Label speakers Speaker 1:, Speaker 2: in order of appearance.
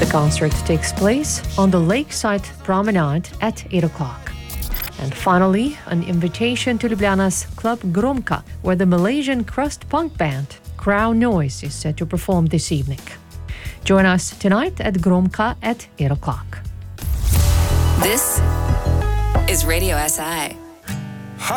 Speaker 1: The concert takes place on the Lakeside Promenade at 8 o'clock. And finally, an invitation to Ljubljana's Club Gromka, where the Malaysian crust punk band Crown Noise is set to perform this evening. Join us tonight at Gromka at 8 o'clock.
Speaker 2: This is Radio SI.